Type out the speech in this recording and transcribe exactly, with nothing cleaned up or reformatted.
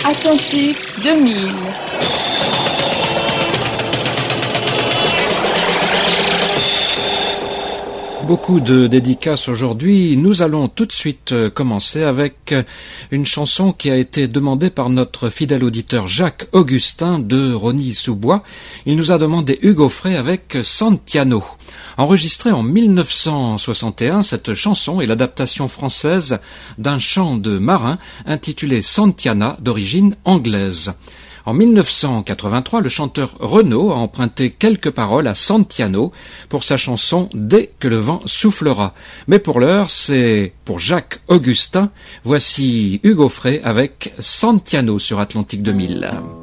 Atlantique deux mille. Beaucoup de dédicaces aujourd'hui. Nous allons tout de suite commencer avec une chanson qui a été demandée par notre fidèle auditeur Jacques Augustin de Rosny-sous-Bois. Il nous a demandé Hugo Frey avec Sentiano. Enregistrée en mille neuf cent soixante et un, cette chanson est l'adaptation française d'un chant de marin intitulé Santiana d'origine anglaise. En mille neuf cent quatre-vingt-trois, le chanteur Renaud a emprunté quelques paroles à Sentiano pour sa chanson « Dès que le vent soufflera ». Mais pour l'heure, c'est pour Jacques Augustin. Voici Hugo Frey avec Sentiano sur Atlantique deux mille.